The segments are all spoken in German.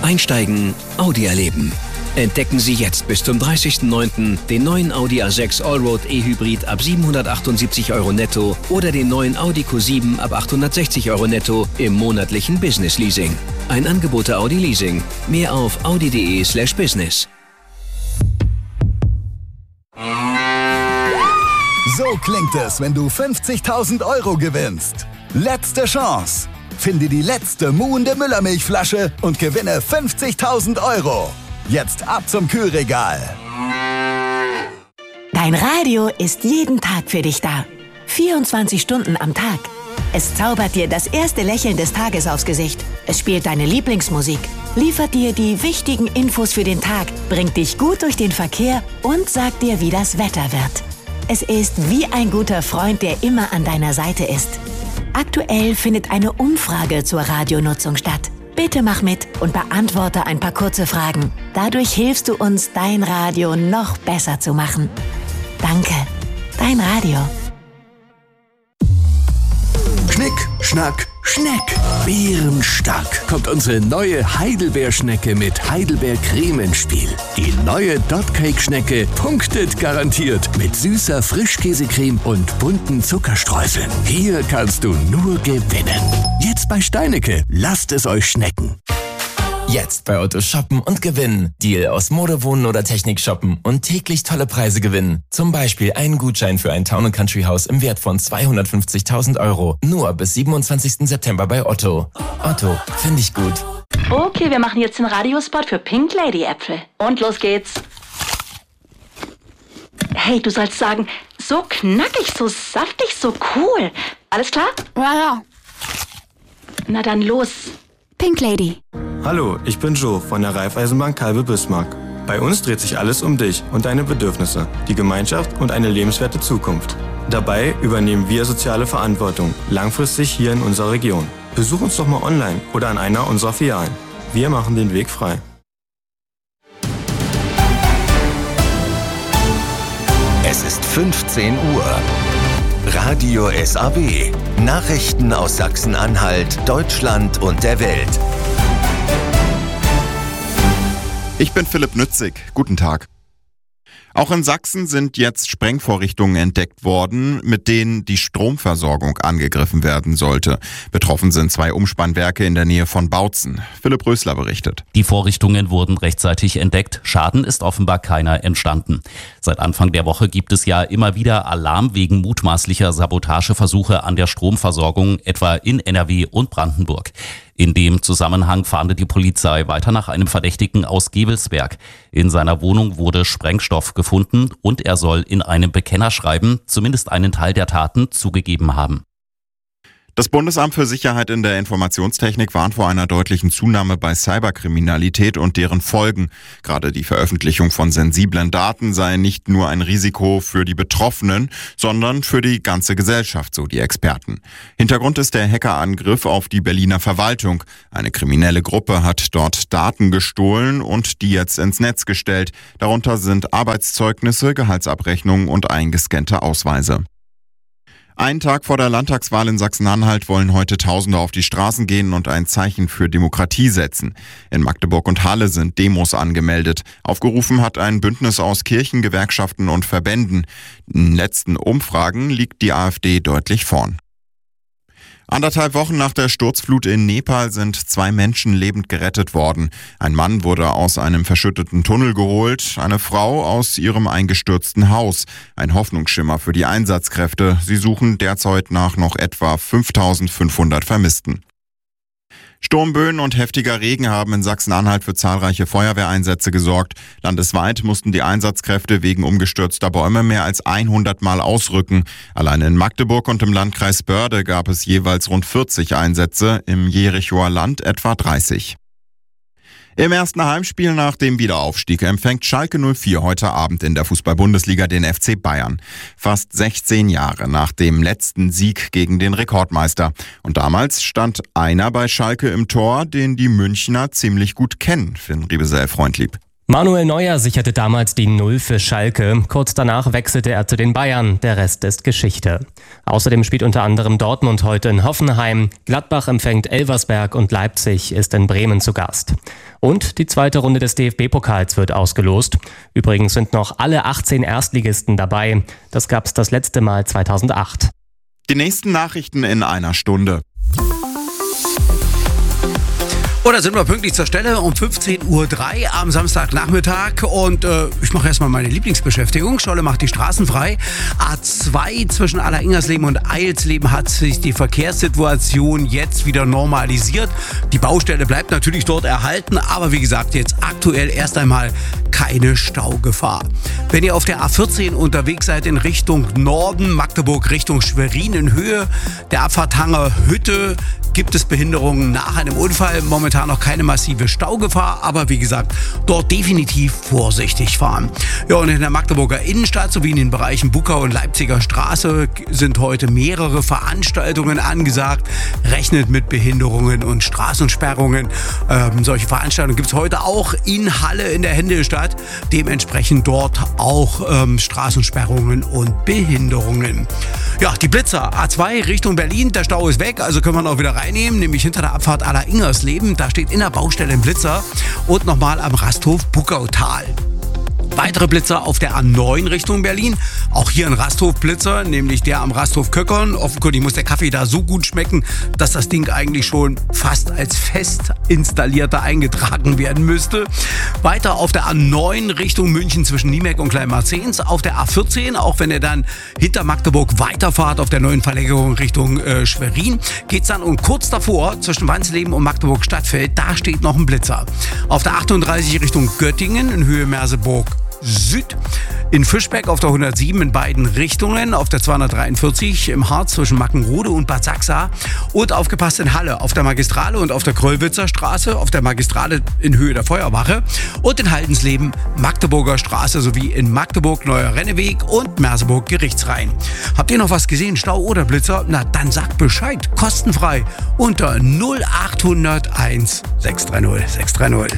Einsteigen, Audi erleben. Entdecken Sie jetzt bis zum 30.09. den neuen Audi A6 Allroad E-Hybrid ab 778 € netto oder den neuen Audi Q7 ab 860 € netto im monatlichen Business Leasing. Ein Angebot der Audi Leasing. Mehr auf audi.de/business. So klingt es, wenn du 50.000 € gewinnst. Letzte Chance. Finde die letzte muhende Müllermilchflasche und gewinne 50.000 €. Jetzt ab zum Kühlregal. Dein Radio ist jeden Tag für dich da. 24 Stunden am Tag. Es zaubert dir das erste Lächeln des Tages aufs Gesicht. Es spielt deine Lieblingsmusik, liefert dir die wichtigen Infos für den Tag, bringt dich gut durch den Verkehr und sagt dir, wie das Wetter wird. Es ist wie ein guter Freund, der immer an deiner Seite ist. Aktuell findet eine Umfrage zur Radionutzung statt. Bitte mach mit und beantworte ein paar kurze Fragen. Dadurch hilfst du uns, dein Radio noch besser zu machen. Danke, dein Radio. Schnick, Schnack, Schneck. Bärenstark kommt unsere neue Heidelbeerschnecke mit Heidelbeercreme ins Spiel. Die neue Dotcake-Schnecke punktet garantiert mit süßer Frischkäsecreme und bunten Zuckerstreuseln. Hier kannst du nur gewinnen. Jetzt bei Steinecke. Lasst es euch schnecken. Jetzt bei Otto shoppen und gewinnen. Deal aus Mode, Wohnen oder Technik shoppen und täglich tolle Preise gewinnen. Zum Beispiel einen Gutschein für ein Town & Country Haus im Wert von 250.000 €. Nur bis 27. September bei Otto. Otto, finde ich gut. Okay, wir machen jetzt den Radiospot für Pink Lady Äpfel. Und los geht's. Hey, du sollst sagen, so knackig, so saftig, so cool. Alles klar? Ja. Na dann los. Pink Lady. Hallo, ich bin Joe von der Raiffeisenbank Kalbe-Bismarck. Bei uns dreht sich alles um dich und deine Bedürfnisse, die Gemeinschaft und eine lebenswerte Zukunft. Dabei übernehmen wir soziale Verantwortung, langfristig hier in unserer Region. Besuch uns doch mal online oder an einer unserer Filialen. Wir machen den Weg frei. Es ist 15 Uhr. Radio SAW. Nachrichten aus Sachsen-Anhalt, Deutschland und der Welt. Ich bin Philipp Nützig. Guten Tag. Auch in Sachsen sind jetzt Sprengvorrichtungen entdeckt worden, mit denen die Stromversorgung angegriffen werden sollte. Betroffen sind 2 Umspannwerke in der Nähe von Bautzen. Philipp Rösler berichtet. Die Vorrichtungen wurden rechtzeitig entdeckt. Schaden ist offenbar keiner entstanden. Seit Anfang der Woche gibt es ja immer wieder Alarm wegen mutmaßlicher Sabotageversuche an der Stromversorgung, etwa in NRW und Brandenburg. In dem Zusammenhang fahndet die Polizei weiter nach einem Verdächtigen aus Gevelsberg. In seiner Wohnung wurde Sprengstoff gefunden und er soll in einem Bekennerschreiben zumindest einen Teil der Taten zugegeben haben. Das Bundesamt für Sicherheit in der Informationstechnik warnt vor einer deutlichen Zunahme bei Cyberkriminalität und deren Folgen. Gerade die Veröffentlichung von sensiblen Daten sei nicht nur ein Risiko für die Betroffenen, sondern für die ganze Gesellschaft, so die Experten. Hintergrund ist der Hackerangriff auf die Berliner Verwaltung. Eine kriminelle Gruppe hat dort Daten gestohlen und die jetzt ins Netz gestellt. Darunter sind Arbeitszeugnisse, Gehaltsabrechnungen und eingescannte Ausweise. Einen Tag vor der Landtagswahl in Sachsen-Anhalt wollen heute Tausende auf die Straßen gehen und ein Zeichen für Demokratie setzen. In Magdeburg und Halle sind Demos angemeldet. Aufgerufen hat ein Bündnis aus Kirchen, Gewerkschaften und Verbänden. In letzten Umfragen liegt die AfD deutlich vorn. 1,5 Wochen nach der Sturzflut in Nepal sind 2 Menschen lebend gerettet worden. Ein Mann wurde aus einem verschütteten Tunnel geholt, eine Frau aus ihrem eingestürzten Haus. Ein Hoffnungsschimmer für die Einsatzkräfte. Sie suchen derzeit nach noch etwa 5.500 Vermissten. Sturmböen und heftiger Regen haben in Sachsen-Anhalt für zahlreiche Feuerwehreinsätze gesorgt. Landesweit mussten die Einsatzkräfte wegen umgestürzter Bäume mehr als 100 Mal ausrücken. Allein in Magdeburg und im Landkreis Börde gab es jeweils rund 40 Einsätze, im Jerichoer Land etwa 30. Im ersten Heimspiel nach dem Wiederaufstieg empfängt Schalke 04 heute Abend in der Fußball-Bundesliga den FC Bayern. Fast 16 Jahre nach dem letzten Sieg gegen den Rekordmeister. Und damals stand einer bei Schalke im Tor, den die Münchner ziemlich gut kennen, Finn Riebesell-Freundlieb. Manuel Neuer sicherte damals die 0 für Schalke. Kurz danach wechselte er zu den Bayern. Der Rest ist Geschichte. Außerdem spielt unter anderem Dortmund heute in Hoffenheim. Gladbach empfängt Elversberg und Leipzig ist in Bremen zu Gast. Und die zweite Runde des DFB-Pokals wird ausgelost. Übrigens sind noch alle 18 Erstligisten dabei. Das gab's das letzte Mal 2008. Die nächsten Nachrichten in einer Stunde. Oder sind wir pünktlich zur Stelle um 15.03 Uhr am Samstagnachmittag und ich mache erstmal meine Lieblingsbeschäftigung. Scholle macht die Straßen frei. A2 zwischen Alleringers-Leben und Eilsleben hat sich die Verkehrssituation jetzt wieder normalisiert. Die Baustelle bleibt natürlich dort erhalten, aber wie gesagt, jetzt aktuell erst einmal keine Staugefahr. Wenn ihr auf der A14 unterwegs seid in Richtung Norden, Magdeburg Richtung Schwerin in Höhe der Abfahrt Hangerhütte, gibt es Behinderungen nach einem Unfall. Momentan noch keine massive Staugefahr, aber wie gesagt, dort definitiv vorsichtig fahren. Ja, und in der Magdeburger Innenstadt sowie in den Bereichen Buckau und Leipziger Straße sind heute mehrere Veranstaltungen angesagt. Rechnet mit Behinderungen und Straßensperrungen. Solche Veranstaltungen gibt es heute auch in Halle in der Händestadt. Dementsprechend dort auch Straßensperrungen und Behinderungen. Ja, die Blitzer A2 Richtung Berlin, der Stau ist weg, also können wir noch wieder reinnehmen, nämlich hinter der Abfahrt Alleringers-Leben. Da steht in der Baustelle ein Blitzer und nochmal am Rasthof Buckautal. Weitere Blitzer auf der A9 Richtung Berlin. Auch hier ein Rasthof-Blitzer, nämlich der am Rasthof Köckern. Offenkundig muss der Kaffee da so gut schmecken, dass das Ding eigentlich schon fast als fest installierter eingetragen werden müsste. Weiter auf der A9 Richtung München zwischen Niemek und Kleinmarzens. Auf der A14, auch wenn ihr dann hinter Magdeburg weiterfahrt auf der neuen Verlängerung Richtung Schwerin, geht's dann und kurz davor zwischen Wansleben und Magdeburg Stadtfeld, da steht noch ein Blitzer. Auf der 38 Richtung Göttingen in Höhe Merseburg Süd, in Fischbeck auf der 107 in beiden Richtungen, auf der 243 im Harz zwischen Mackenrode und Bad Sachsa und aufgepasst in Halle auf der Magistrale und auf der Kröllwitzer Straße, auf der Magistrale in Höhe der Feuerwache und in Haldensleben Magdeburger Straße sowie in Magdeburg Neuer Renneweg und Merseburg Gerichtsrhein. Habt ihr noch was gesehen, Stau oder Blitzer? Na, dann sagt Bescheid, kostenfrei unter 0801 630 630.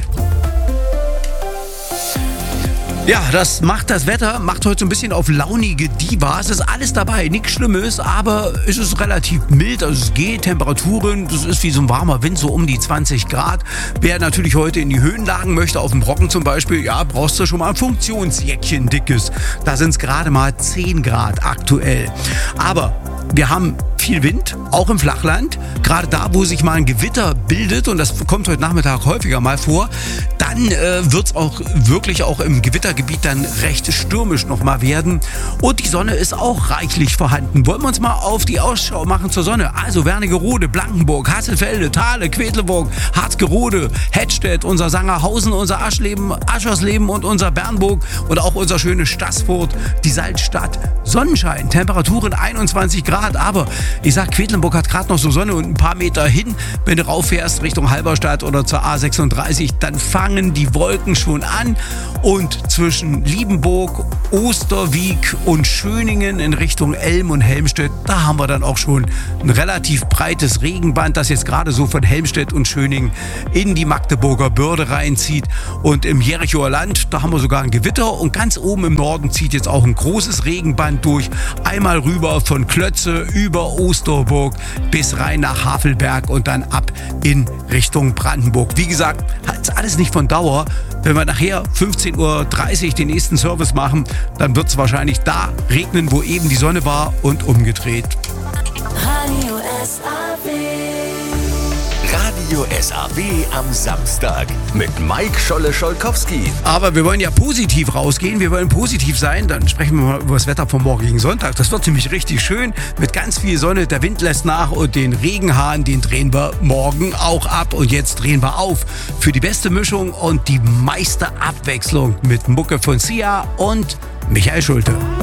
Ja, das Wetter macht heute so ein bisschen auf launige Diva. Es ist alles dabei, nichts Schlimmes, aber es ist relativ mild, also es geht, Temperaturen, das ist wie so ein warmer Wind, so um die 20 Grad. Wer natürlich heute in die Höhenlagen möchte, auf dem Brocken zum Beispiel, ja, brauchst du schon mal ein Funktionsjäckchen dickes. Da sind es gerade mal 10 Grad aktuell. Aber wir haben viel Wind, auch im Flachland. Gerade da, wo sich mal ein Gewitter bildet, und das kommt heute Nachmittag häufiger mal vor, dann wird es auch wirklich auch im Gewittergebiet dann recht stürmisch nochmal werden. Und die Sonne ist auch reichlich vorhanden. Wollen wir uns mal auf die Ausschau machen zur Sonne? Also Wernigerode, Blankenburg, Hasselfelde, Thale, Quedlinburg, Harzgerode, Hettstedt, unser Sangerhausen, unser Aschersleben und unser Bernburg und auch unser schönes Staßfurt, die Salzstadt. Sonnenschein, Temperaturen 21 Grad, aber ich sag, Quedlinburg hat gerade noch so Sonne und ein paar Meter hin, wenn du rauffährst Richtung Halberstadt oder zur A36, dann fangen die Wolken schon an und zwischen Liebenburg, Osterwiek und Schöningen in Richtung Elm und Helmstedt, da haben wir dann auch schon ein relativ breites Regenband, das jetzt gerade so von Helmstedt und Schöningen in die Magdeburger Börde reinzieht und im Jerichoer Land, da haben wir sogar ein Gewitter und ganz oben im Norden zieht jetzt auch ein großes Regenband durch, einmal rüber von Klötze über Osterburg bis rein nach Havelberg und dann ab in Richtung Brandenburg. Wie gesagt, ist alles nicht von Dauer. Wenn wir nachher 15.30 Uhr den nächsten Service machen, dann wird es wahrscheinlich da regnen, wo eben die Sonne war und umgedreht. Radio SAW. Radio SAW am Samstag mit Mike Scholle-Scholkowski. Aber wir wollen ja positiv rausgehen, wir wollen positiv sein. Dann sprechen wir mal über das Wetter vom morgigen Sonntag. Das wird nämlich richtig schön mit ganz viel Sonne. Der Wind lässt nach und den Regenhahn, den drehen wir morgen auch ab. Und jetzt drehen wir auf für die beste Mischung und die meiste Abwechslung mit Mucke von Sia und Michael Schulte.